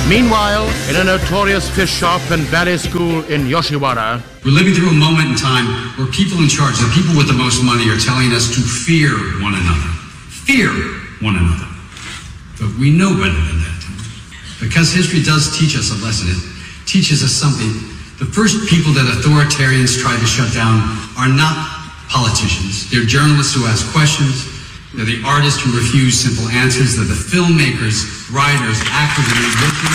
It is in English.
Meanwhile, in a notorious fish shop and ballet school in Yoshiwara, we're living through a moment in time where people in charge, the people with the most money, are telling us to fear one another. Fear one another. But we know better than that. Because history does teach us a lesson. It teaches us something. The first people that authoritarians tried to shut down are not politicians. They're journalists who ask questions. They're the artists who refuse simple answers. They're the filmmakers, writers, actors, and musicians.